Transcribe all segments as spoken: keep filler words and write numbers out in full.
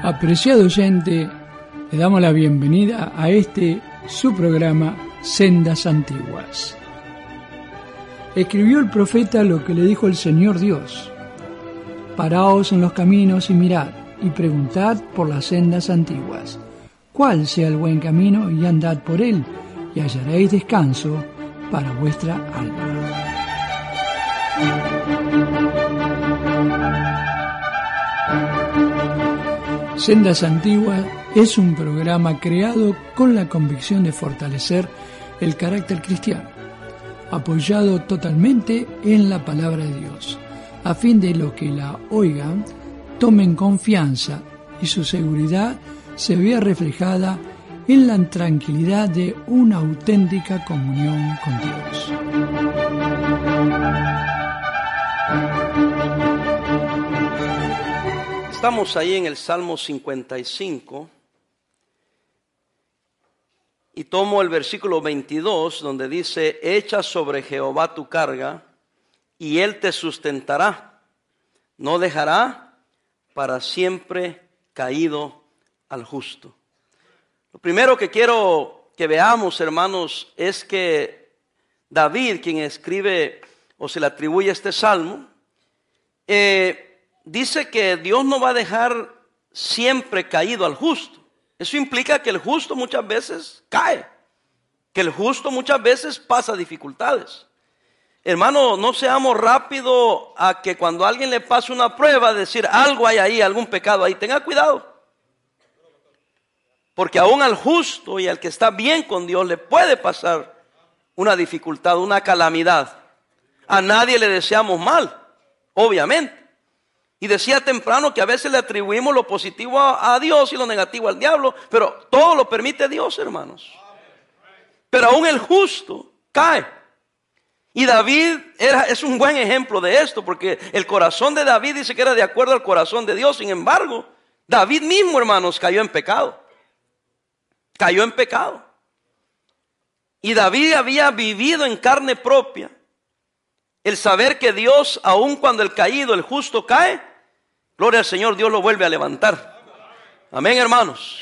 Apreciado oyente, le damos la bienvenida a este su programa Sendas Antiguas. Escribió el profeta lo que le dijo el Señor Dios: paraos en los caminos y mirad, y preguntad por las sendas antiguas, cuál sea el buen camino, y andad por él, y hallaréis descanso para vuestra alma. Sendas Antiguas es un programa creado con la convicción de fortalecer el carácter cristiano, apoyado totalmente en la palabra de Dios, a fin de los que la oigan tomen confianza y su seguridad se vea reflejada en la tranquilidad de una auténtica comunión con Dios. Estamos ahí en el Salmo cincuenta y cinco y tomo el versículo veintidós, donde dice: echa sobre Jehová tu carga y él te sustentará, no dejará para siempre caído al justo. Lo primero que quiero que veamos, hermanos, es que David, quien escribe o se le atribuye este salmo, eh, dice que Dios no va a dejar siempre caído al justo. Eso implica que el justo muchas veces cae, que el justo muchas veces pasa dificultades. Hermano, no seamos rápidos a que cuando a alguien le pase una prueba, decir algo hay ahí, algún pecado ahí. Tenga cuidado. Porque aún al justo y al que está bien con Dios le puede pasar una dificultad, una calamidad. A nadie le deseamos mal, obviamente. Y decía temprano que a veces le atribuimos lo positivo a, a Dios y lo negativo al diablo, pero todo lo permite Dios, hermanos. Pero aún el justo cae. Y David era, es un buen ejemplo de esto, porque el corazón de David dice que era de acuerdo al corazón de Dios. Sin embargo, David mismo, hermanos, cayó en pecado. Cayó en pecado. Y David había vivido en carne propia el saber que Dios, aun cuando el caído, el justo cae, gloria al Señor, Dios lo vuelve a levantar. Amén, hermanos.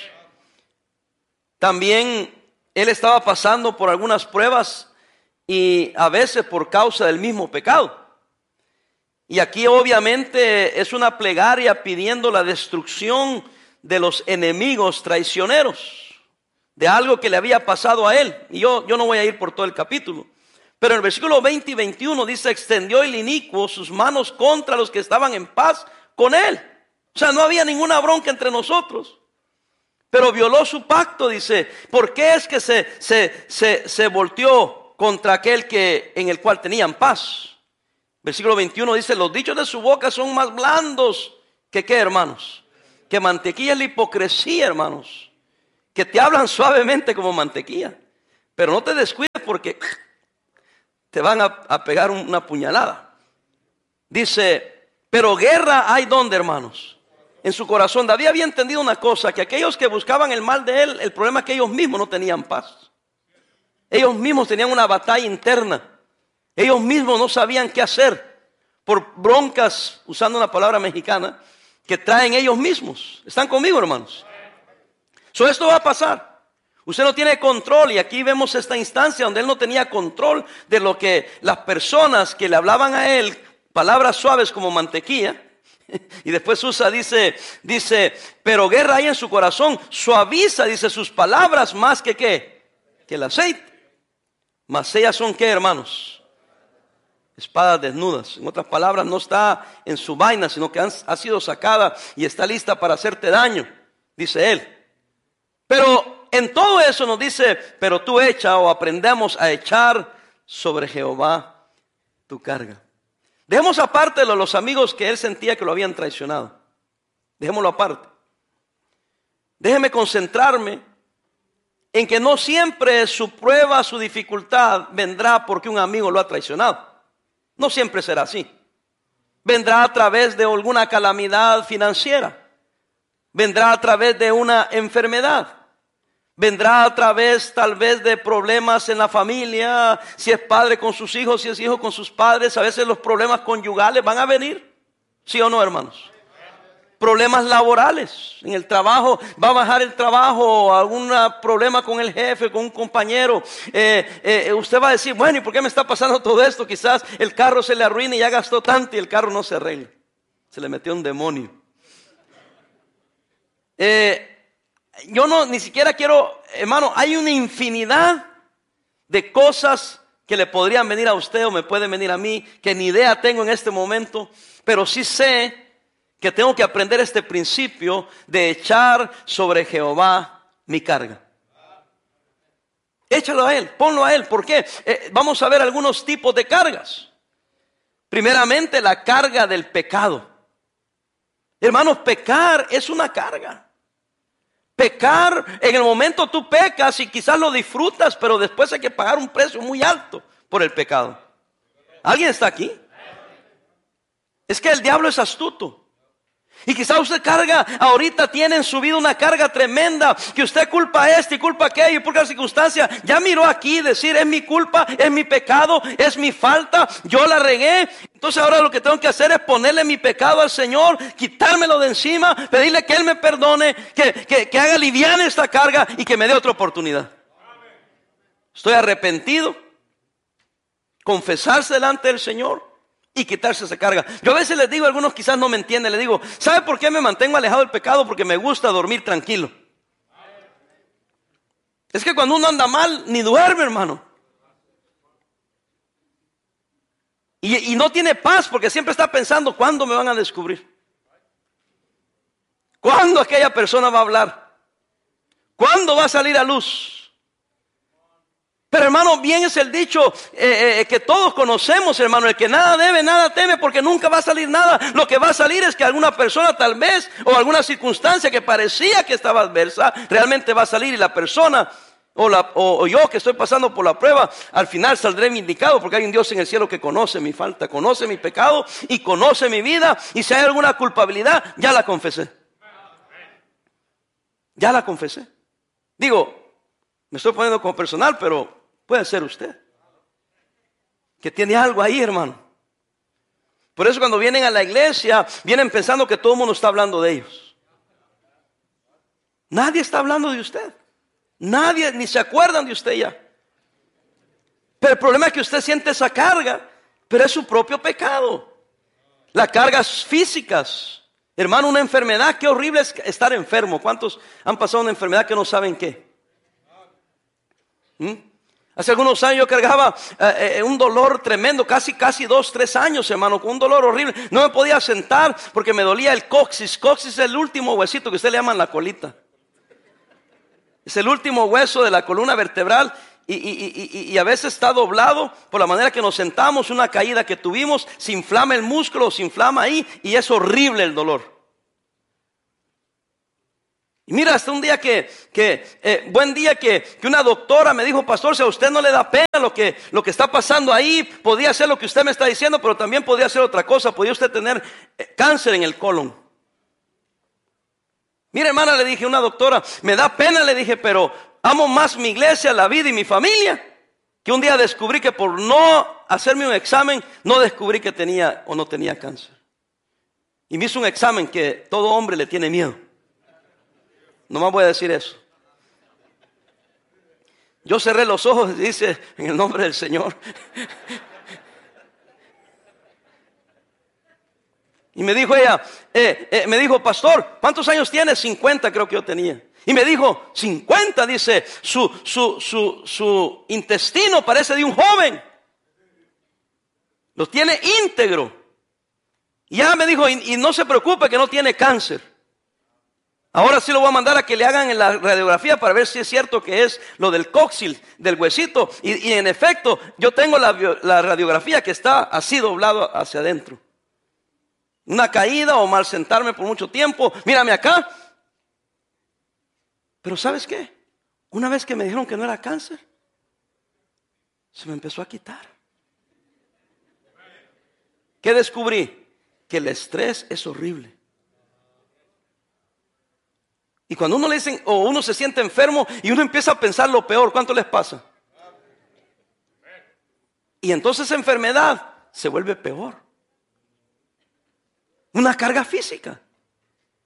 También él estaba pasando por algunas pruebas y a veces por causa del mismo pecado. Y aquí obviamente es una plegaria pidiendo la destrucción de los enemigos traicioneros, de algo que le había pasado a él. Y yo, yo no voy a ir por todo el capítulo. Pero en el versículo veinte y veintiuno dice: extendió el inicuo sus manos contra los que estaban en paz con él. O sea, no había ninguna bronca entre nosotros. Pero violó su pacto, dice. ¿Por qué es que se, se, se, se volteó contra aquel que, en el cual tenían paz? Versículo veintiuno dice: los dichos de su boca son más blandos que ¿qué, hermanos? Que mantequilla. Es la hipocresía, hermanos. Que te hablan suavemente como mantequilla. Pero no te descuides porque te van a, a pegar una puñalada. Dice: pero guerra hay donde, hermanos, en su corazón. David había entendido una cosa, que aquellos que buscaban el mal de él, el problema es que ellos mismos no tenían paz. Ellos mismos tenían una batalla interna. Ellos mismos no sabían qué hacer por broncas, usando una palabra mexicana, que traen ellos mismos. ¿Están conmigo, hermanos? So, esto va a pasar. Usted no tiene control, y aquí vemos esta instancia donde él no tenía control de lo que las personas que le hablaban a él, palabras suaves como mantequilla, y después usa, dice, dice, pero guerra hay en su corazón, suaviza, dice, sus palabras más que qué, que el aceite. Mas ellas son qué, hermanos, espadas desnudas. En otras palabras, no está en su vaina, sino que han, ha sido sacada y está lista para hacerte daño, dice él. Pero en todo eso nos dice: pero tú echa, o aprendemos a echar sobre Jehová tu carga. Dejemos aparte los, los amigos que él sentía que lo habían traicionado. Dejémoslo aparte. Déjeme concentrarme en que no siempre su prueba, su dificultad vendrá porque un amigo lo ha traicionado. No siempre será así. Vendrá a través de alguna calamidad financiera. Vendrá a través de una enfermedad. Vendrá a través tal vez de problemas en la familia, si es padre con sus hijos, si es hijo con sus padres. A veces los problemas conyugales van a venir, ¿sí o no, hermanos? problemas laborales. En el trabajo, va a bajar el trabajo, algún problema con el jefe, con un compañero. Eh, eh, usted va a decir, bueno, ¿y por qué me está pasando todo esto? Quizás el carro se le arruine y ya gastó tanto y el carro no se arregla. Se le metió un demonio. Eh, yo no, ni siquiera quiero, hermano, hay una infinidad de cosas que le podrían venir a usted o me pueden venir a mí, que ni idea tengo en este momento, pero sí sé que tengo que aprender este principio de echar sobre Jehová mi carga. Échalo a Él, ponlo a Él. ¿Por qué? Eh, vamos a ver algunos tipos de cargas. Primeramente, la carga del pecado. Hermanos, pecar es una carga. Pecar, en el momento tú pecas y quizás lo disfrutas, pero después hay que pagar un precio muy alto por el pecado. ¿Alguien está aquí? Es que el diablo es astuto. Y quizás usted carga, ahorita tiene en su vida una carga tremenda, que usted culpa este y culpa aquello, y por la circunstancia, ya miró aquí decir, es mi culpa, es mi pecado, es mi falta, yo la regué. Entonces ahora lo que tengo que hacer es ponerle mi pecado al Señor, quitármelo de encima, pedirle que Él me perdone, que, que, que haga liviana esta carga y que me dé otra oportunidad. Estoy arrepentido, confesarse delante del Señor y quitarse esa carga. Yo a veces les digo, algunos quizás no me entienden, les digo, ¿sabe por qué me mantengo alejado del pecado? Porque me gusta dormir tranquilo. Es que cuando uno anda mal, ni duerme, hermano. Y, y no tiene paz porque siempre está pensando, ¿cuándo me van a descubrir? ¿Cuándo aquella persona va a hablar? ¿Cuándo va a salir a luz? Pero hermano, bien es el dicho eh, eh, que todos conocemos, hermano, el que nada debe, nada teme, porque nunca va a salir nada. Lo que va a salir es que alguna persona tal vez, o alguna circunstancia que parecía que estaba adversa, realmente va a salir y la persona, o, la, o, o yo que estoy pasando por la prueba, al final saldré vindicado, porque hay un Dios en el cielo que conoce mi falta, conoce mi pecado y conoce mi vida, y si hay alguna culpabilidad, ya la confesé. Ya la confesé. Digo, me estoy poniendo como personal, pero puede ser usted que tiene algo ahí, hermano. Por eso cuando vienen a la iglesia, vienen pensando que todo el mundo está hablando de ellos. Nadie está hablando de usted. Nadie, ni se acuerdan de usted ya. Pero el problema es que usted siente esa carga, pero es su propio pecado. Las cargas físicas. Hermano, una enfermedad, qué horrible es estar enfermo. ¿Cuántos han pasado una enfermedad que no saben qué? ¿Mm? Hace algunos años yo cargaba eh, eh, un dolor tremendo, casi, casi dos, tres años, hermano, con un dolor horrible. No me podía sentar porque me dolía el coxis. Coxis es el último huesito que usted le llama la colita. Es el último hueso de la columna vertebral y, y, y, y a veces está doblado por la manera que nos sentamos, una caída que tuvimos, se inflama el músculo, se inflama ahí y es horrible el dolor. Y mira, hasta un día que, que eh, buen día que, que una doctora me dijo, pastor, si a usted no le da pena lo que, lo que está pasando ahí, podía ser lo que usted me está diciendo, pero también podía ser otra cosa, podía usted tener eh, cáncer en el colon. Mira, hermana, le dije a una doctora, me da pena, le dije, pero amo más mi iglesia, la vida y mi familia, que un día descubrí que por no hacerme un examen, no descubrí que tenía o no tenía cáncer. Y me hizo un examen que todo hombre le tiene miedo. Nomás voy a decir eso. Yo cerré los ojos, dice, en el nombre del Señor. Y me dijo ella, eh, eh, me dijo, pastor, ¿cuántos años tienes? cincuenta creo que yo tenía. Y me dijo, cincuenta, dice, su, su, su, su intestino parece de un joven. Lo tiene íntegro. Y ya me dijo, y, y no se preocupe que no tiene cáncer. Ahora sí lo voy a mandar a que le hagan en la radiografía para ver si es cierto que es lo del coxil, del huesito. Y, y en efecto, yo tengo la, la radiografía que está así doblado hacia adentro. Una caída o mal sentarme por mucho tiempo. Mírame acá. Pero ¿sabes qué? Una vez que me dijeron que no era cáncer, se me empezó a quitar. ¿Qué descubrí? Que el estrés es horrible. Y cuando uno le dicen, o uno se siente enfermo y uno empieza a pensar lo peor, ¿cuánto les pasa? Y entonces esa enfermedad se vuelve peor. Una carga física.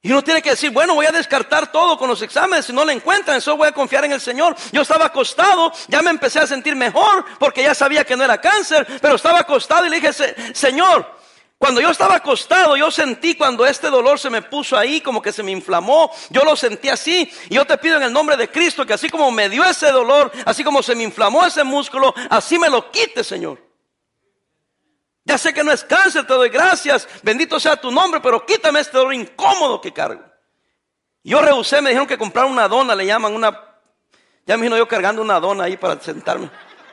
Y uno tiene que decir, bueno, voy a descartar todo con los exámenes. Si no lo encuentran, eso voy a confiar en el Señor. Yo estaba acostado, ya me empecé a sentir mejor porque ya sabía que no era cáncer, pero estaba acostado y le dije, Señor, cuando yo estaba acostado, yo sentí cuando este dolor se me puso ahí, como que se me inflamó, yo lo sentí así. Y yo te pido en el nombre de Cristo que así como me dio ese dolor, así como se me inflamó ese músculo, así me lo quite, Señor. Ya sé que no es cáncer, te doy gracias, bendito sea tu nombre, pero quítame este dolor incómodo que cargo. Yo rehusé, me dijeron que comprar una dona, le llaman una, ya me imagino yo cargando una dona ahí para sentarme.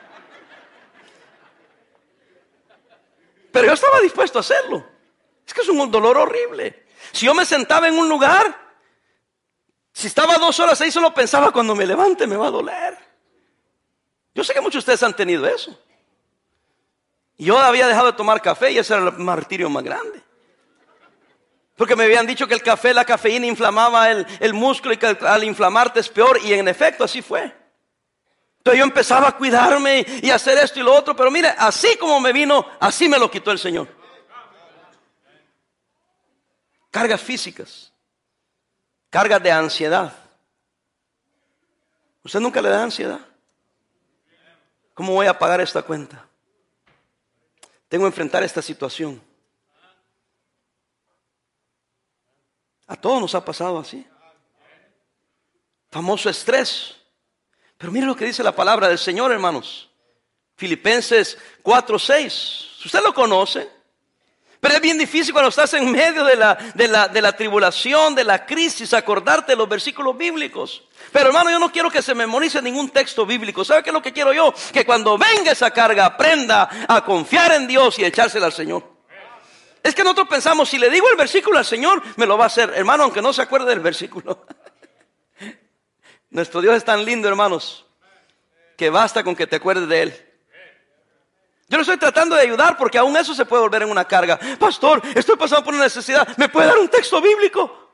Pero yo estaba dispuesto a hacerlo. Es que es un dolor horrible. Si yo me sentaba en un lugar, si estaba dos horas ahí, solo pensaba cuando me levante me va a doler. Yo sé que muchos de ustedes han tenido eso. Yo había dejado de tomar café y ese era el martirio más grande. Porque me habían dicho que el café, la cafeína inflamaba el, el músculo y que al inflamarte es peor. Y en efecto así fue. Entonces yo empezaba a cuidarme y a hacer esto y lo otro. Pero mire, así como me vino, así me lo quitó el Señor. Cargas físicas. Cargas de ansiedad. ¿Usted nunca le da ansiedad? ¿Cómo voy a pagar esta cuenta? Tengo que enfrentar esta situación. A todos nos ha pasado así. Famoso estrés. Pero mire lo que dice la palabra del Señor, hermanos. Filipenses cuatro seis. Usted lo conoce. Pero es bien difícil cuando estás en medio de la, de la, de la tribulación, de la crisis, acordarte de los versículos bíblicos. Pero hermano, yo no quiero que se memorice ningún texto bíblico. ¿Sabe qué es lo que quiero yo? Que cuando venga esa carga aprenda a confiar en Dios y echársela al Señor. Es que nosotros pensamos, si le digo el versículo al Señor, me lo va a hacer. Hermano, aunque no se acuerde del versículo. Nuestro Dios es tan lindo, hermanos, que basta con que te acuerdes de Él. Yo le estoy tratando de ayudar porque aún eso se puede volver en una carga. Pastor, estoy pasando por una necesidad. ¿Me puede dar un texto bíblico?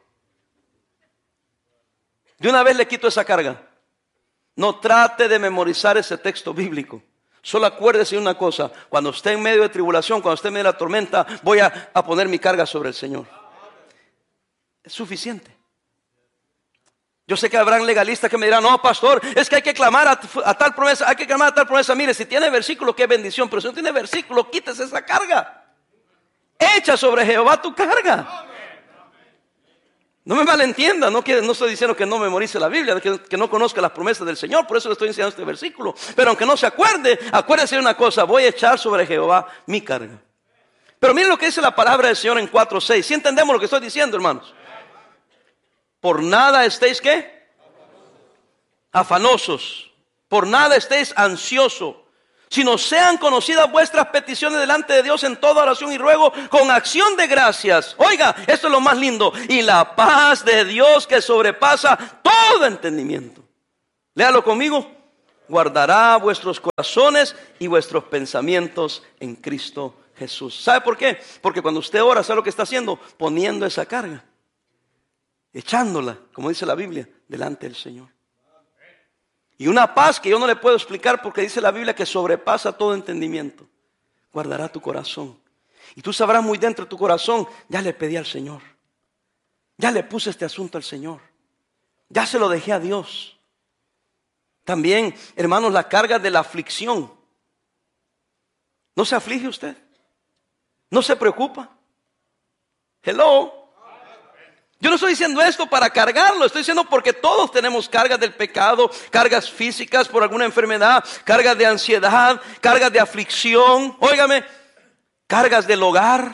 De una vez le quito esa carga. No trate de memorizar ese texto bíblico. Solo acuérdese de una cosa. Cuando esté en medio de tribulación, cuando esté en medio de la tormenta, voy a, a poner mi carga sobre el Señor. Es suficiente. Yo sé que habrán legalistas que me dirán, no, pastor, es que hay que clamar a, a tal promesa, hay que clamar a tal promesa. Mire, si tiene versículo, qué bendición, pero si no tiene versículo, quítese esa carga. Echa sobre Jehová tu carga. No me malentienda, no, quiere, no estoy diciendo que no memorice la Biblia, que, que no conozca las promesas del Señor, por eso le estoy enseñando este versículo. Pero aunque no se acuerde, acuérdese de una cosa, voy a echar sobre Jehová mi carga. Pero miren lo que dice la palabra del Señor en cuatro seis. ¿Sí entendemos lo que estoy diciendo, hermanos? Por nada estéis, ¿qué? Afanosos. Por nada estéis ansiosos, sino sean conocidas vuestras peticiones delante de Dios en toda oración y ruego con acción de gracias. Oiga, esto es lo más lindo. Y la paz de Dios que sobrepasa todo entendimiento. Léalo conmigo. Guardará vuestros corazones y vuestros pensamientos en Cristo Jesús. ¿Sabe por qué? Porque cuando usted ora, ¿sabe lo que está haciendo? Poniendo esa carga. Echándola, como dice la Biblia, delante del Señor. Y una paz que yo no le puedo explicar porque dice la Biblia que sobrepasa todo entendimiento. Guardará tu corazón. Y tú sabrás muy dentro de tu corazón, ya le pedí al Señor. Ya le puse este asunto al Señor. Ya se lo dejé a Dios. También, hermanos, la carga de la aflicción. ¿No se aflige usted? ¿No se preocupa? Hello. Yo no estoy diciendo esto para cargarlo, estoy diciendo porque todos tenemos cargas del pecado, cargas físicas por alguna enfermedad, cargas de ansiedad, cargas de aflicción, óigame, cargas del hogar.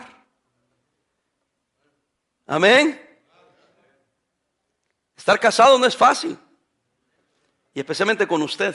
Amén. Estar casado no es fácil, y especialmente con usted.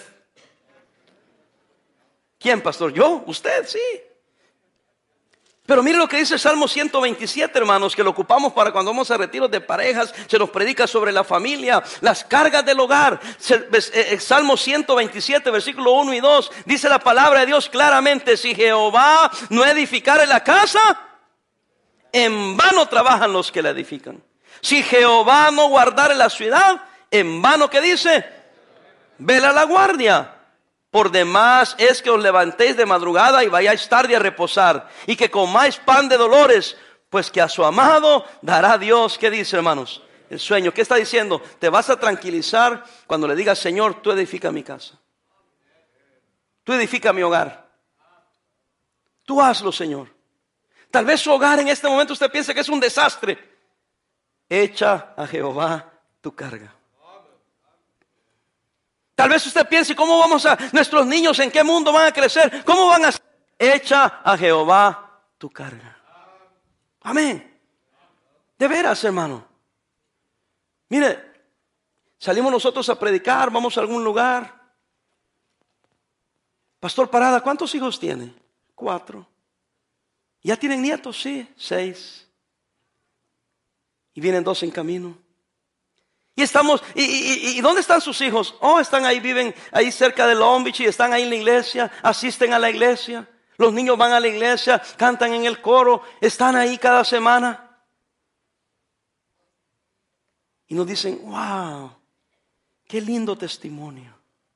¿Quién, pastor? ¿Yo? ¿Usted? Sí. Pero mire lo que dice el Salmo ciento veintisiete, hermanos, que lo ocupamos para cuando vamos a retiros de parejas, se nos predica sobre la familia, las cargas del hogar. Salmo ciento veintisiete, versículo uno y dos, dice la palabra de Dios claramente: si Jehová no edificare la casa, en vano trabajan los que la edifican. Si Jehová no guardare la ciudad, en vano, ¿qué dice? Vela la guardia. Por demás es que os levantéis de madrugada y vayáis tarde a reposar, y que comáis pan de dolores, Pues que a su amado dará Dios, ¿qué dice, hermanos? El sueño. ¿Qué está diciendo? Te vas a tranquilizar cuando le digas, Señor, tú edifica mi casa. Tú edifica mi hogar. Tú hazlo, Señor. Tal vez su hogar en este momento usted piensa que es un desastre. Echa a Jehová tu carga. Tal vez usted piense, ¿cómo vamos a, nuestros niños, en qué mundo van a crecer? ¿Cómo van a ser? Echa a Jehová tu carga. Amén. De veras, hermano. Mire, salimos nosotros a predicar, vamos a algún lugar. Pastor Parada, ¿cuántos hijos tiene? Cuatro. ¿Ya tienen nietos? Sí, seis. Y vienen dos en camino. Y estamos, y, y, y ¿dónde están sus hijos? Oh, están ahí, viven ahí cerca de Long Beach y están ahí en la iglesia, asisten a la iglesia. Los niños van a la iglesia, cantan en el coro, están ahí cada semana. Y nos dicen, wow, qué lindo testimonio.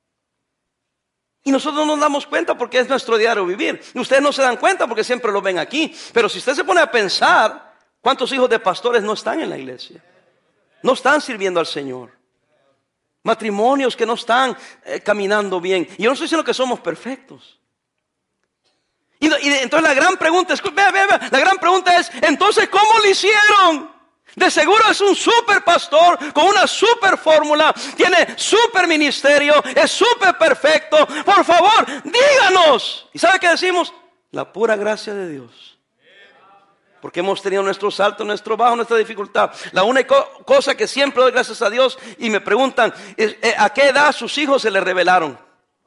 Y nosotros no nos damos cuenta porque es nuestro diario vivir. Y ustedes no se dan cuenta porque siempre lo ven aquí. Pero si usted se pone a pensar, ¿cuántos hijos de pastores no están en la iglesia? No están sirviendo al Señor. Matrimonios que no están eh, caminando bien. Y yo no estoy diciendo que somos perfectos. Y, y entonces la gran pregunta es, vea, vea, vea, la gran pregunta es, entonces, ¿cómo lo hicieron? De seguro es un super pastor con una super fórmula, tiene super ministerio, es super perfecto. Por favor, díganos. ¿Y sabe qué decimos? La pura gracia de Dios. Porque hemos tenido nuestros altos, nuestro bajo, nuestra dificultad. La única cosa que siempre doy gracias a Dios y me preguntan, ¿a qué edad sus hijos se les revelaron?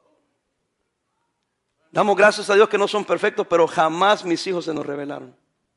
Damos gracias a Dios que no son perfectos, pero jamás mis hijos se nos revelaron.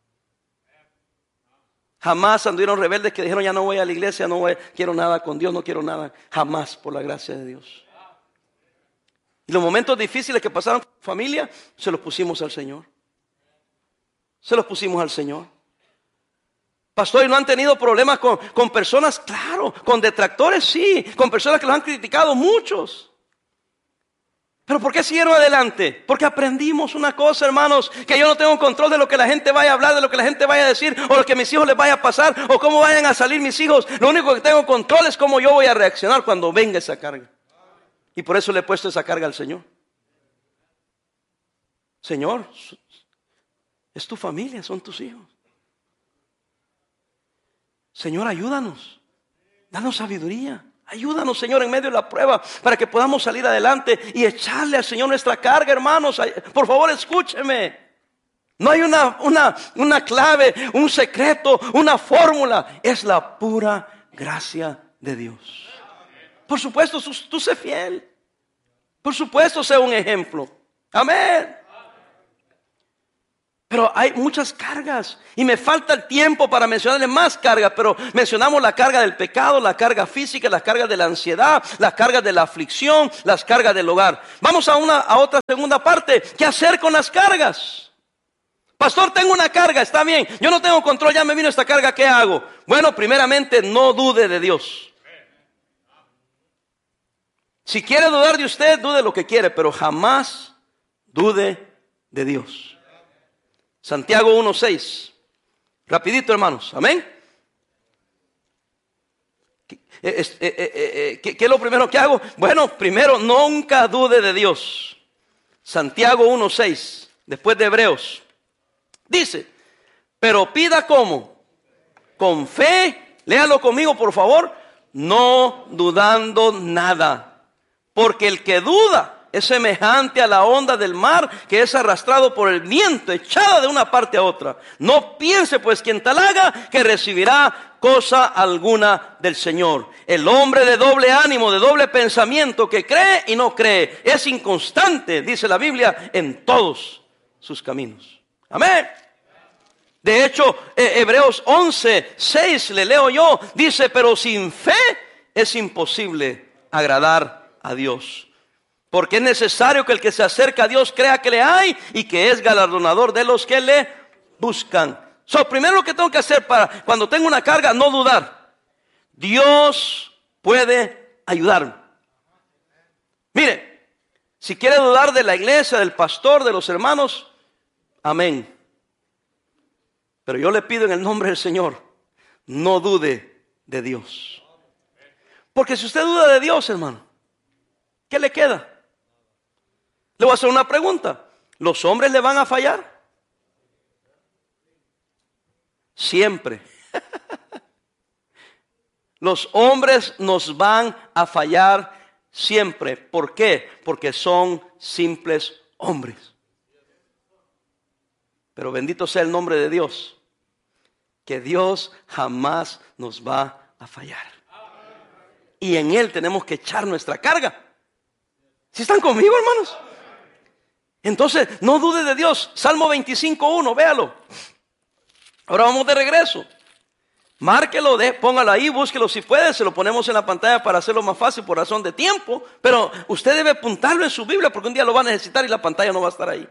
Jamás anduvieron rebeldes que dijeron, ya no voy a la iglesia, no voy, quiero nada con Dios, no quiero nada. Jamás, por la gracia de Dios. Y los momentos difíciles que pasaron con la familia, se los pusimos al Señor. Se los pusimos al Señor. Pastor, ¿y no han tenido problemas con, con personas? Claro, con detractores sí, con personas que los han criticado, muchos. ¿Pero por qué siguieron adelante? Porque aprendimos una cosa, hermanos, que yo no tengo control de lo que la gente vaya a hablar, de lo que la gente vaya a decir, o lo que a mis hijos les vaya a pasar, o cómo vayan a salir mis hijos. Lo único que tengo control es cómo yo voy a reaccionar cuando venga esa carga. Y por eso le he puesto esa carga al Señor. Señor, es tu familia, son tus hijos. Señor, ayúdanos, danos sabiduría. Ayúdanos, Señor, en medio de la prueba para que podamos salir adelante y echarle al Señor nuestra carga, hermanos. Por favor, escúcheme. No hay una, una, una clave, un secreto, una fórmula. Es la pura gracia de Dios. Por supuesto, tú sé fiel. Por supuesto, sé un ejemplo. Amén. Pero hay muchas cargas y me falta el tiempo para mencionarle más cargas, pero mencionamos la carga del pecado, la carga física, las cargas de la ansiedad, las cargas de la aflicción, las cargas del hogar. Vamos a una a otra segunda parte. ¿Qué hacer con las cargas? Pastor, tengo una carga, está bien, yo no tengo control, ya me vino esta carga, ¿qué hago? Bueno, primeramente, no dude de Dios. Si quiere dudar de usted, dude lo que quiere, pero jamás dude de Dios. Santiago uno seis. Rapidito, hermanos. Amén. ¿Qué, eh, eh, eh, ¿qué, ¿Qué es lo primero que hago? Bueno, primero, nunca dude de Dios. Santiago uno seis. Después de Hebreos. Dice, pero pida ¿cómo? Con fe. Léalo conmigo, por favor. No dudando nada. Porque el que duda es semejante a la onda del mar que es arrastrado por el viento, echada de una parte a otra. No piense pues quien tal haga que recibirá cosa alguna del Señor. El hombre de doble ánimo, de doble pensamiento, que cree y no cree, es inconstante, dice la Biblia, en todos sus caminos. Amén. De hecho, eh, Hebreos once seis, le leo yo, dice, pero sin fe es imposible agradar a Dios. Porque es necesario que el que se acerca a Dios crea que le hay y que es galardonador de los que le buscan. So, primero lo que tengo que hacer para cuando tengo una carga, no dudar. Dios puede ayudarme. Mire, si quiere dudar de la iglesia, del pastor, de los hermanos, amén. Pero yo le pido en el nombre del Señor, no dude de Dios. Porque si usted duda de Dios, hermano, ¿qué le queda? Le voy a hacer una pregunta. ¿Los hombres le van a fallar? Siempre. Los hombres nos van a fallar siempre. ¿Por qué? Porque son simples hombres. Pero bendito sea el nombre de Dios, que Dios jamás nos va a fallar. Y en Él tenemos que echar nuestra carga. ¿Sí están conmigo, hermanos? Entonces, no dude de Dios. Salmo veinticinco uno, véalo. Ahora vamos de regreso. Márquelo, de, póngalo ahí, búsquelo si puede. Se lo ponemos en la pantalla para hacerlo más fácil por razón de tiempo. Pero usted debe apuntarlo en su Biblia porque un día lo va a necesitar y la pantalla no va a estar ahí.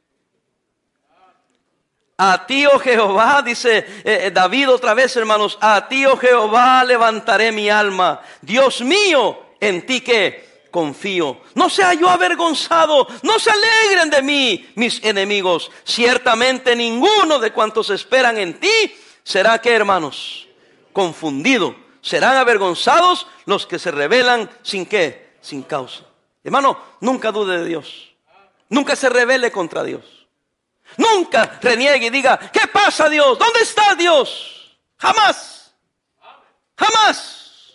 A ti, oh Jehová, dice eh, David otra vez, hermanos. A ti, oh Jehová, levantaré mi alma. Dios mío, en ti que confío. No sea yo avergonzado, no se alegren de mí mis enemigos. Ciertamente ninguno de cuantos esperan en ti será, ¿qué, hermanos? Confundido. Serán avergonzados los que se rebelan sin qué, sin causa. Hermano, nunca dude de Dios. Nunca se rebele contra Dios. Nunca reniegue y diga, ¿qué pasa, Dios? ¿Dónde está Dios? Jamás. Jamás.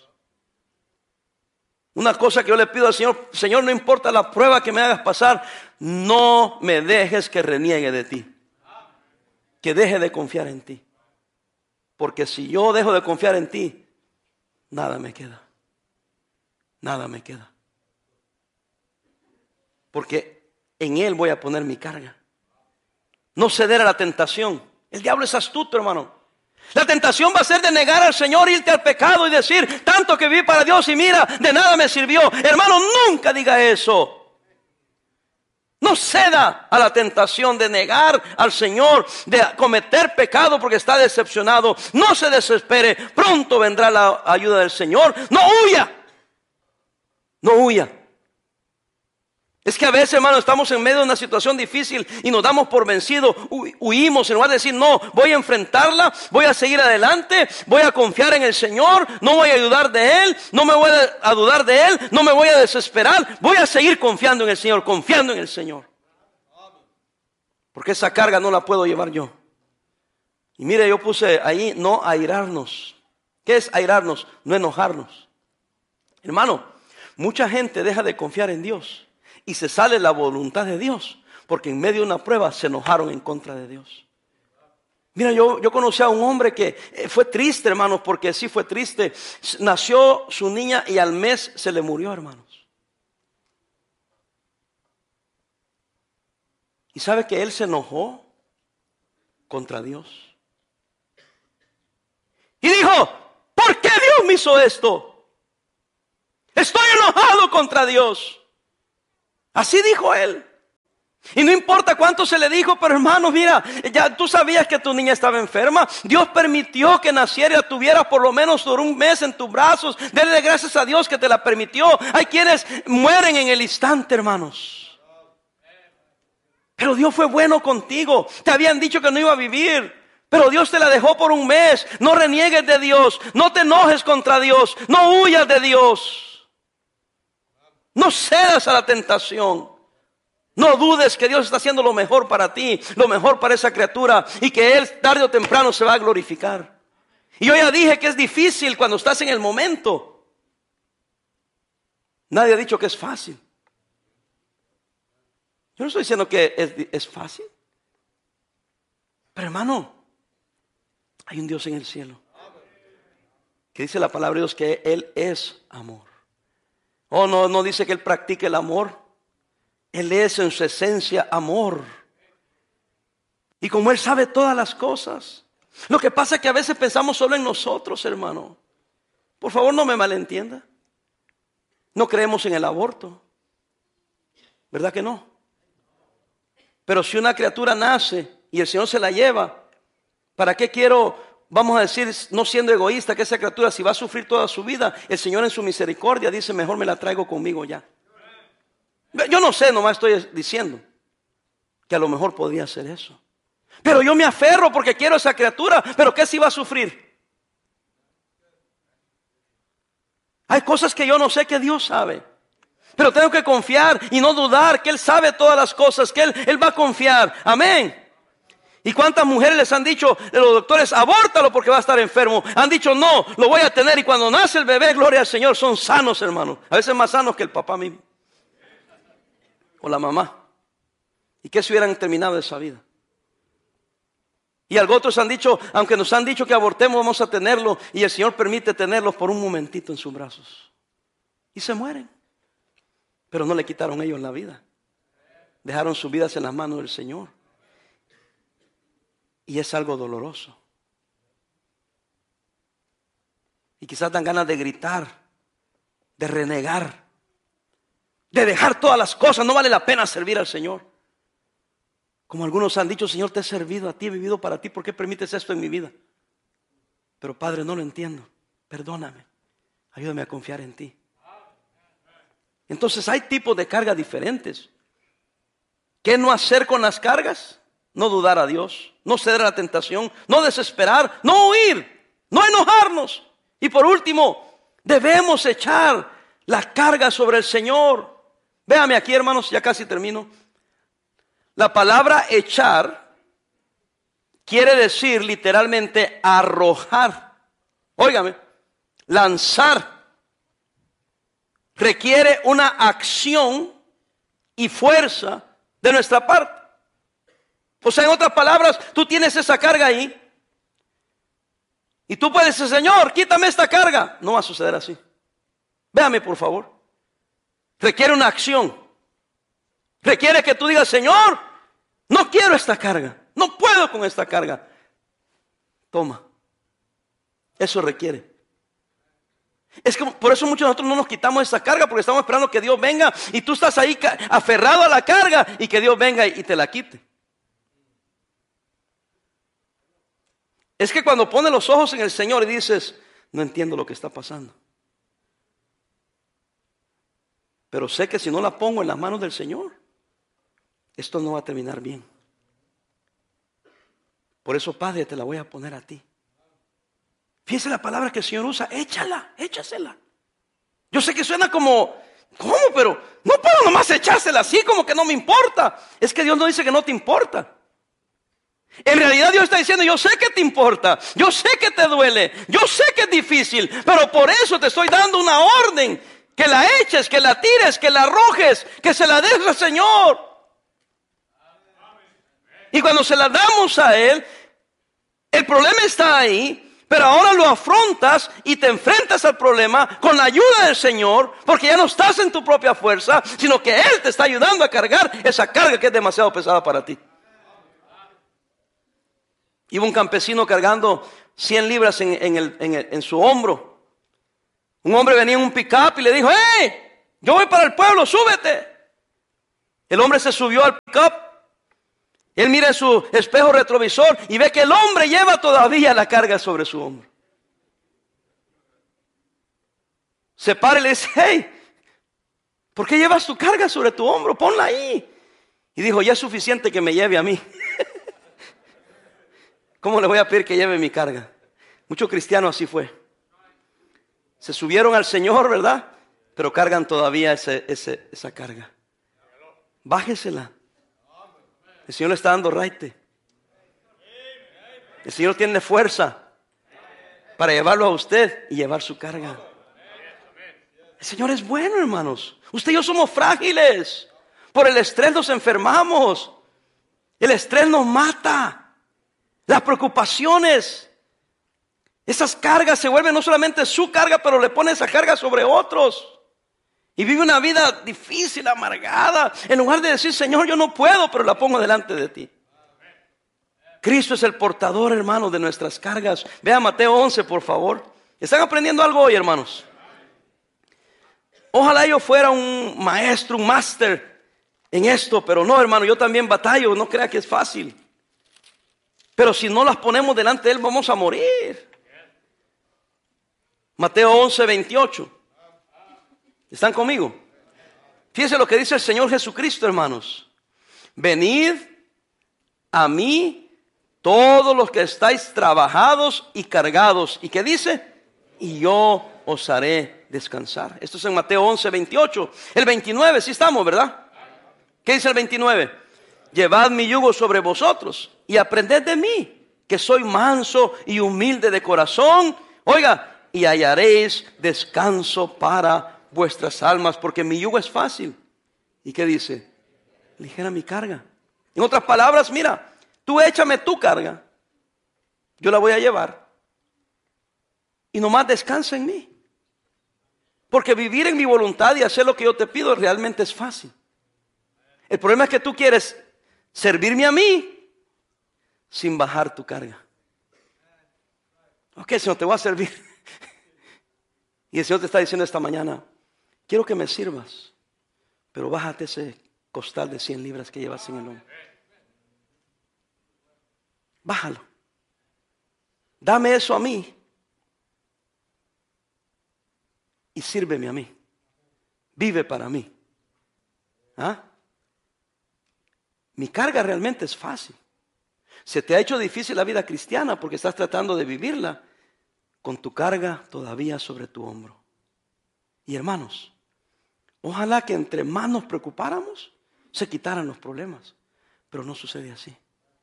Una cosa que yo le pido al Señor, Señor, no importa la prueba que me hagas pasar, no me dejes que reniegue de ti. Que deje de confiar en ti. Porque si yo dejo de confiar en ti, nada me queda. Nada me queda. Porque en Él voy a poner mi carga. No ceder a la tentación. El diablo es astuto, hermano. La tentación va a ser de negar al Señor, irte al pecado y decir, tanto que viví para Dios y mira, de nada me sirvió. Hermano, nunca diga eso. No ceda a la tentación de negar al Señor, de cometer pecado porque está decepcionado. No se desespere, pronto vendrá la ayuda del Señor. No huya. No huya. Es que a veces, hermano, estamos en medio de una situación difícil y nos damos por vencidos, hu- huimos en lugar de decir, no, voy a enfrentarla, voy a seguir adelante, voy a confiar en el Señor, no voy a dudar de Él, no me voy a dudar de Él, no me voy a desesperar, voy a seguir confiando en el Señor, confiando en el Señor. Porque esa carga no la puedo llevar yo. Y mire, yo puse ahí, no airarnos. ¿Qué es airarnos? No enojarnos. Hermano, mucha gente deja de confiar en Dios y se sale la voluntad de Dios, porque en medio de una prueba se enojaron en contra de Dios. Mira, yo, yo conocí a un hombre que fue triste, hermanos, porque sí fue triste. Nació su niña y al mes se le murió, hermanos. ¿Y sabe que él se enojó contra Dios? Y dijo, ¿por qué Dios me hizo esto? Estoy enojado contra Dios. Así dijo él. Y no importa cuánto se le dijo, pero hermano, mira, ya tú sabías que tu niña estaba enferma. Dios permitió que naciera y la tuviera por lo menos por un mes en tus brazos. Dele gracias a Dios que te la permitió. Hay quienes mueren en el instante, hermanos. Pero Dios fue bueno contigo. Te habían dicho que no iba a vivir, pero Dios te la dejó por un mes. No reniegues de Dios. No te enojes contra Dios. No huyas de Dios. No cedas a la tentación. No dudes que Dios está haciendo lo mejor para ti, lo mejor para esa criatura, y que Él tarde o temprano se va a glorificar. Y yo ya dije que es difícil cuando estás en el momento. Nadie ha dicho que es fácil. Yo no estoy diciendo que es, es fácil. Pero hermano, hay un Dios en el cielo que dice la palabra de Dios que Él es amor. Oh, no, no dice que Él practique el amor. Él es en su esencia amor. Y como Él sabe todas las cosas. Lo que pasa es que a veces pensamos solo en nosotros, hermano. Por favor, no me malentienda. No creemos en el aborto. ¿Verdad que no? Pero si una criatura nace y el Señor se la lleva, ¿para qué quiero, vamos a decir, no siendo egoísta, que esa criatura, si va a sufrir toda su vida, el Señor en su misericordia dice, mejor me la traigo conmigo ya? Yo no sé, nomás estoy diciendo que a lo mejor podría hacer eso. Pero yo me aferro porque quiero a esa criatura. ¿Pero qué si va a sufrir? Hay cosas que yo no sé que Dios sabe. Pero tengo que confiar y no dudar que Él sabe todas las cosas, que Él, Él va a confiar. Amén. ¿Y cuántas mujeres les han dicho de los doctores, abórtalo porque va a estar enfermo? Han dicho, no, lo voy a tener. Y cuando nace el bebé, gloria al Señor, son sanos, hermanos. A veces más sanos que el papá mismo. O la mamá. ¿Y qué si hubieran terminado esa vida? Y algo otros han dicho, aunque nos han dicho que abortemos, vamos a tenerlo. Y el Señor permite tenerlos por un momentito en sus brazos. Y se mueren. Pero no le quitaron ellos la vida. Dejaron sus vidas en las manos del Señor. Y es algo doloroso. Y quizás dan ganas de gritar, de renegar, de dejar todas las cosas. No vale la pena servir al Señor. Como algunos han dicho, Señor, te he servido a ti, he vivido para ti. ¿Por qué permites esto en mi vida? Pero Padre, no lo entiendo. Perdóname. Ayúdame a confiar en ti. Entonces hay tipos de cargas diferentes. ¿Qué no hacer con las cargas? No dudar a Dios, no ceder a la tentación, no desesperar, no huir, no enojarnos. Y por último, debemos echar la carga sobre el Señor. Véame aquí, hermanos, ya casi termino. La palabra echar quiere decir literalmente arrojar. Óigame, lanzar. Requiere una acción y fuerza de nuestra parte. O sea, en otras palabras, tú tienes esa carga ahí. Y tú puedes decir, Señor, quítame esta carga. No va a suceder así. Véame, por favor. Requiere una acción. Requiere que tú digas, Señor, no quiero esta carga. No puedo con esta carga. Toma. Eso requiere. Es que por eso muchos de nosotros no nos quitamos esa carga, porque estamos esperando que Dios venga y tú estás ahí aferrado a la carga y que Dios venga y te la quite. Es que cuando pones los ojos en el Señor y dices, no entiendo lo que está pasando, pero sé que si no la pongo en las manos del Señor, esto no va a terminar bien. Por eso, Padre, te la voy a poner a ti. Fíjese la palabra que el Señor usa, échala, échasela. Yo sé que suena como, ¿cómo? Pero no puedo nomás echársela así, como que no me importa. Es que Dios no dice que no te importa. En realidad Dios está diciendo, yo sé que te importa, yo sé que te duele, yo sé que es difícil, pero por eso te estoy dando una orden, que la eches, que la tires, que la arrojes, que se la des al Señor. Y cuando se la damos a Él, el problema está ahí. Pero ahora lo afrontas y te enfrentas al problema con la ayuda del Señor, porque ya no estás en tu propia fuerza, sino que Él te está ayudando a cargar esa carga que es demasiado pesada para ti. Iba un campesino cargando cien libras en, en, el, en, el, en su hombro. Un hombre venía en un pick-up y le dijo, ¡hey! Yo voy para el pueblo, súbete. El hombre se subió al pick-up. Él mira en su espejo retrovisor y ve que el hombre lleva todavía la carga sobre su hombro. Se para y le dice, hey, ¿por qué llevas tu carga sobre tu hombro? Ponla ahí. Y dijo, ya es suficiente que me lleve a mí. ¿Cómo le voy a pedir que lleve mi carga? Muchos cristianos así fue. Se subieron al Señor, ¿verdad? Pero cargan todavía ese, ese, esa carga. Bájesela. El Señor le está dando raite. El Señor tiene fuerza para llevarlo a usted y llevar su carga. El Señor es bueno, hermanos. Usted y yo somos frágiles. Por el estrés nos enfermamos. El estrés nos mata. Las preocupaciones, esas cargas se vuelven no solamente su carga, pero le pone esa carga sobre otros. Y vive una vida difícil, amargada. En lugar de decir, Señor, yo no puedo, pero la pongo delante de ti. Cristo es el portador, hermanos, de nuestras cargas. Vea Mateo once, por favor. ¿Están aprendiendo algo hoy, hermanos? Ojalá yo fuera un maestro, un máster en esto, pero no, hermano, yo también batallo. No crea que es fácil. Pero si no las ponemos delante de Él, vamos a morir. Mateo once, veintiocho. ¿Están conmigo? Fíjense lo que dice el Señor Jesucristo, hermanos. Venid a mí todos los que estáis trabajados y cargados. ¿Y qué dice? Y yo os haré descansar. Esto es en Mateo once, veintiocho. El veintinueve, sí estamos, ¿verdad? ¿Qué dice el veintinueve? Llevad mi yugo sobre vosotros y aprended de mí, que soy manso y humilde de corazón. Oiga, y hallaréis descanso para vuestras almas, porque mi yugo es fácil. ¿Y qué dice? Ligera mi carga. En otras palabras, mira, tú échame tu carga, yo la voy a llevar, y nomás descansa en mí. Porque vivir en mi voluntad y hacer lo que yo te pido realmente es fácil. El problema es que tú quieres servirme a mí sin bajar tu carga. Ok, Señor, te voy a servir. Y el Señor te está diciendo esta mañana, quiero que me sirvas, pero bájate ese costal de cien libras que llevas en el hombro. Bájalo. Dame eso a mí. Y sírveme a mí. Vive para mí. ¿Ah? Mi carga realmente es fácil. Se te ha hecho difícil la vida cristiana porque estás tratando de vivirla con tu carga todavía sobre tu hombro. Y hermanos, ojalá que entre más nos preocupáramos, se quitaran los problemas. Pero no sucede así.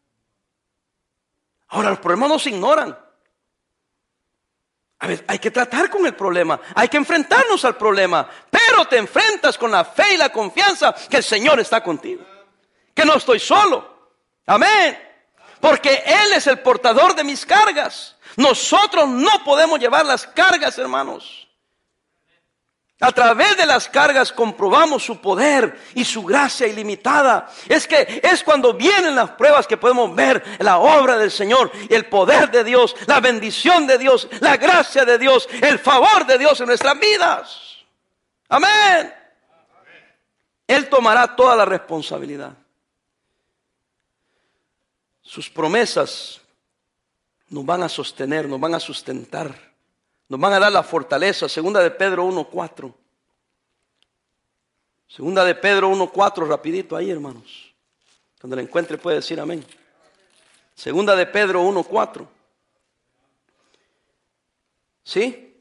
Ahora, los problemas no se ignoran. A ver, hay que tratar con el problema, hay que enfrentarnos al problema, pero te enfrentas con la fe y la confianza que el Señor está contigo, que no estoy solo. Amén. Porque Él es el portador de mis cargas. Nosotros no podemos llevar las cargas, hermanos. A través de las cargas comprobamos su poder y su gracia ilimitada. Es que es cuando vienen las pruebas que podemos ver la obra del Señor, el poder de Dios, la bendición de Dios, la gracia de Dios, el favor de Dios en nuestras vidas. Amén. Él tomará toda la responsabilidad. Sus promesas nos van a sostener, nos van a sustentar. Nos van a dar la fortaleza. Segunda de Pedro uno cuatro. Segunda de Pedro uno cuatro, rapidito ahí, hermanos. Cuando la encuentre puede decir amén. Segunda de Pedro uno cuatro. ¿Sí?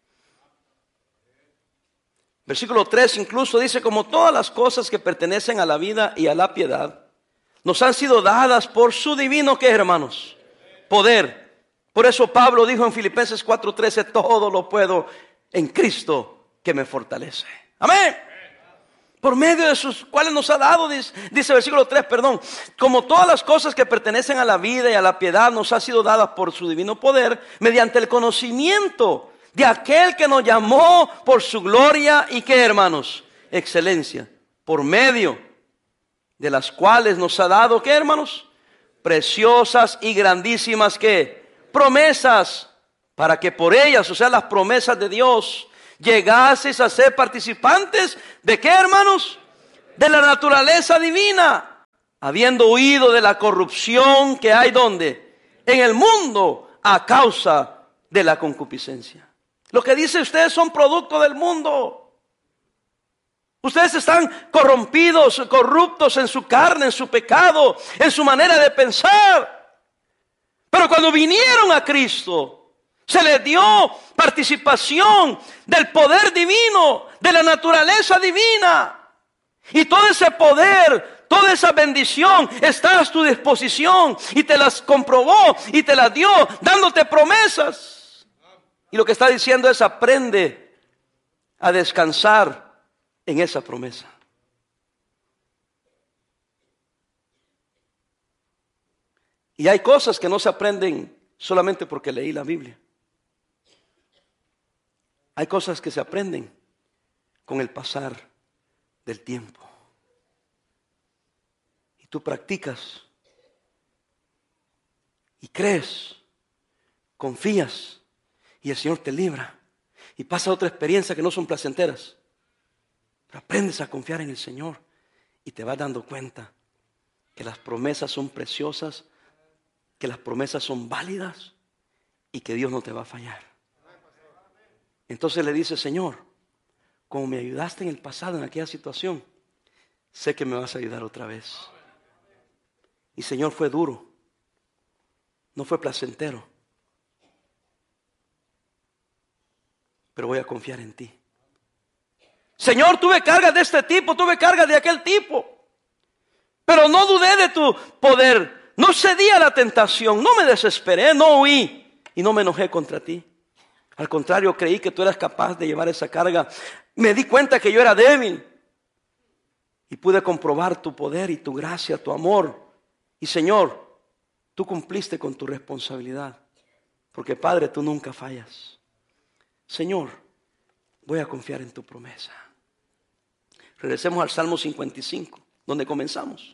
Versículo tres incluso dice, como todas las cosas que pertenecen a la vida y a la piedad, nos han sido dadas por su divino, ¿qué, hermanos? Poder. Por eso Pablo dijo en Filipenses cuatro trece, todo lo puedo en Cristo que me fortalece. Amén. Por medio de sus cuales nos ha dado, dice, dice el versículo tres, perdón, como todas las cosas que pertenecen a la vida y a la piedad nos han sido dadas por su divino poder, mediante el conocimiento de aquel que nos llamó por su gloria y ¿qué, hermanos? Excelencia. Por medio de las cuales nos ha dado, ¿qué, hermanos? Preciosas y grandísimas, ¿qué? Promesas, para que por ellas, o sea, las promesas de Dios, llegases a ser participantes de ¿qué, hermanos? De la naturaleza divina, habiendo huido de la corrupción que hay ¿dónde? En el mundo, a causa de la concupiscencia. Lo que dice ustedes son producto del mundo. Ustedes están corrompidos, corruptos en su carne, en su pecado, en su manera de pensar. Pero cuando vinieron a Cristo, se les dio participación del poder divino, de la naturaleza divina. Y todo ese poder, toda esa bendición está a tu disposición. Y te las comprobó y te las dio, dándote promesas. Y lo que está diciendo es, aprende a descansar en esa promesa. Y hay cosas que no se aprenden solamente porque leí la Biblia. Hay cosas que se aprenden con el pasar del tiempo. Y tú practicas y crees, confías y el Señor te libra. Y pasa otra experiencia que no son placenteras. Pero aprendes a confiar en el Señor y te vas dando cuenta que las promesas son preciosas, que las promesas son válidas y que Dios no te va a fallar. Entonces le dice, Señor, como me ayudaste en el pasado en aquella situación, sé que me vas a ayudar otra vez. Y Señor, fue duro, no fue placentero, pero voy a confiar en ti. Señor, tuve cargas de este tipo, tuve cargas de aquel tipo, pero no dudé de tu poder, no cedí a la tentación, no me desesperé, no huí y no me enojé contra ti. Al contrario, creí que tú eras capaz de llevar esa carga. Me di cuenta que yo era débil y pude comprobar tu poder y tu gracia, tu amor. Y Señor, tú cumpliste con tu responsabilidad, porque Padre, tú nunca fallas. Señor, voy a confiar en tu promesa. Regresemos al Salmo cincuenta y cinco, donde comenzamos.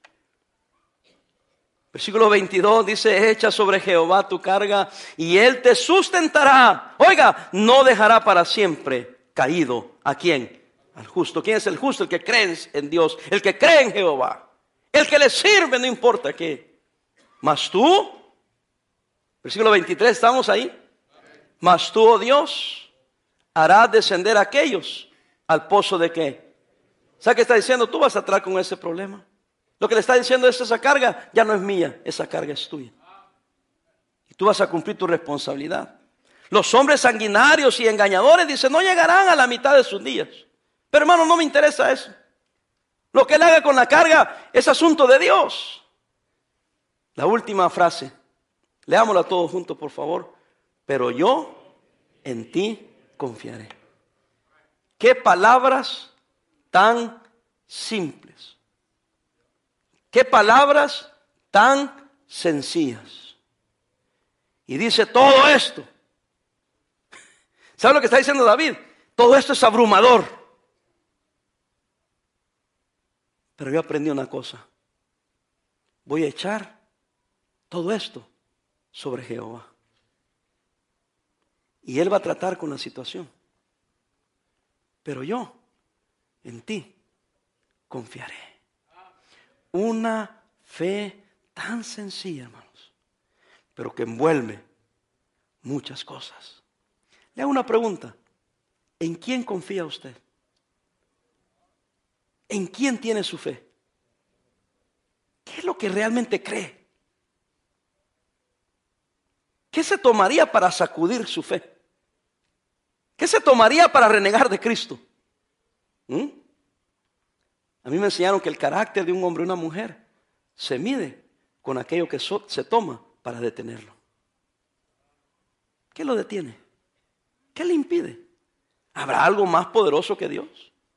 Versículo veintidós dice: echa sobre Jehová tu carga y Él te sustentará. Oiga, no dejará para siempre caído. ¿A quién? Al justo. ¿Quién es el justo? El que cree en Dios, el que cree en Jehová, el que le sirve, no importa qué. Mas tú, versículo veintitrés, ¿estamos ahí? Mas tú, oh Dios, harás descender a aquellos al pozo de qué. ¿Sabe qué está diciendo? Tú vas a tratar con ese problema. Lo que le está diciendo es: esa carga ya no es mía, esa carga es tuya. Y tú vas a cumplir tu responsabilidad. Los hombres sanguinarios y engañadores, dicen, no llegarán a la mitad de sus días. Pero hermano, no me interesa eso. Lo que él haga con la carga es asunto de Dios. La última frase, leámosla todos juntos, por favor. Pero yo en ti confiaré. Qué palabras tan simples. Qué palabras tan sencillas. Y dice todo esto. ¿Sabe lo que está diciendo David? Todo esto es abrumador. Pero yo aprendí una cosa. Voy a echar todo esto sobre Jehová. Y Él va a tratar con la situación. Pero yo en ti confiaré. Una fe tan sencilla, hermanos, pero que envuelve muchas cosas. Le hago una pregunta. ¿En quién confía usted? ¿En quién tiene su fe? ¿Qué es lo que realmente cree? ¿Qué se tomaría para sacudir su fe? ¿Qué se tomaría para renegar de Cristo? ¿Mm? A mí me enseñaron que el carácter de un hombre o una mujer se mide con aquello que so- se toma para detenerlo. ¿Qué lo detiene? ¿Qué le impide? ¿Habrá algo más poderoso que Dios?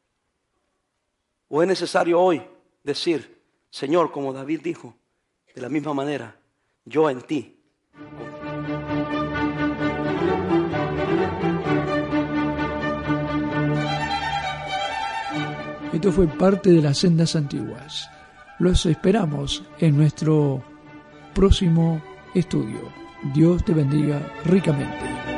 ¿O es necesario hoy decir, Señor, como David dijo, de la misma manera, yo en ti confío? Esto fue parte de las sendas antiguas. Los esperamos en nuestro próximo estudio. Dios te bendiga ricamente.